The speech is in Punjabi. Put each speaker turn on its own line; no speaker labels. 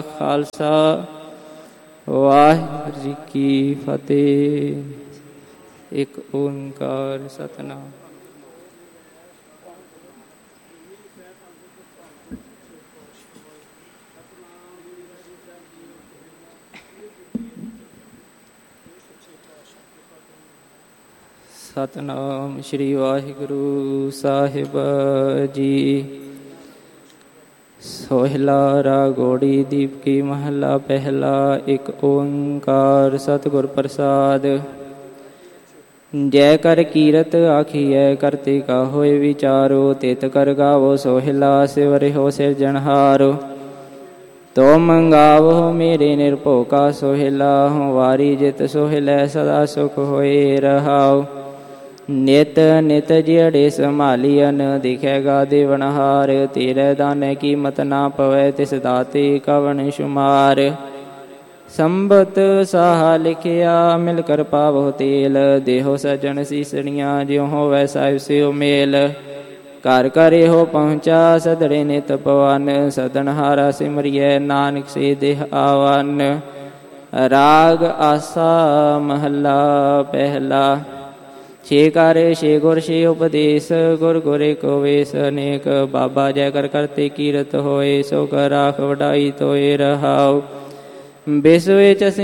ਖਾਲਸਾ ਵਾਹਿਗੁਰੂ ਜੀ ਕੀ ਫਤਿਹ। ਇੱਕ ਓੰਕਾਰ ਸਤਿਨਾਮ। ਸਤਿਨਾਮ ਸ਼੍ਰੀ ਵਾਹਿਗੁਰੂ ਸਾਹਿਬ ਜੀ। ਸੋਹਿਲਾ ਰਾਗ ਗੌੜੀ ਦੀਪਕੀ ਮਹੱਲਾ ਪਹਿਲਾ। ਇੱਕ ਓੰਕਾਰ ਸਤਿਗੁਰ ਪ੍ਰਸਾਦ। ਜੈ ਕਰ ਕੀਰਤ ਆਖੀਐ ਕਰਤੇ ਕਾ ਹੋਏ ਵਿਚਾਰੋ। ਤਿਤ ਕਰ ਗਾਵੋ ਸੋਹਿਲਾ ਸਿਵਰਿਓ ਸਿਰਜਣਹਾਰੋ। ਤੋ ਮੰਗਾਵੋ ਮੇਰੇ ਨਿਰਭਉ ਕਾ ਸੋਹਿਲਾ। ਵਾਰੀ ਜਿਤ ਸੋਹਿਲੈ ਸਦਾ ਸੁਖ ਹੋਏ ਰਹਾਉ। ਨਿਤ ਨਿਤ ਜਿਹੜੇ ਸੰਭਾਲੀਅਨ ਦਿਖੇਗਾ ਦੇਵਨਹਾਰ। ਤੇਰੇ ਦਾਨੇ ਕੀਮਤ ਨਾ ਪਵੈ ਤਿਸ ਦਾਤੇ ਕਵਣ ਸ਼ੁਮਾਰ। ਸੰਬਤ ਸਾਹਾ ਲਿਖਿਆ ਮਿਲ ਕਰ ਪਾਵੋ ਤੇਲ। ਦੇਹੋ ਸਜਣ ਸੀਸਣੀਆਂ ਜਿਉ ਹੋਵੈ ਸਾਹਿਬ ਸਿਉ ਮੇਲ। ਘਰ ਘਰ ਇਹੋ ਪਹੁੰਚਾ ਸਦੜੇ ਨਿਤ ਪਵਨ। ਸਦਨਹਾਰਾ ਸਿਮਰਿਐ ਨਾਨਕ ਸੇ ਦੇਹ ਆਵਨ। ਰਾਗ ਆਸਾ ਮਹੱਲਾ ਪਹਿਲਾ। ਛੇ ਕਰ ਛੇ ਗੁਰ ਛੇ ਉਪਦੇਸ਼ ਗੁਰ ਗੁਰ ਏਕੋ ਵੇਸ। ਅਨੇਕ ਬਾਬਾ ਜੈ ਕਰ ਕਰਤੇ ਕੀਰਤ ਹੋਏ। ਸੋ ਕਰ ਰਾਖ ਵਡਾਈ ਤੋਏ ਰਹਾਉ। ਵਿਸ ਵਿੱਚ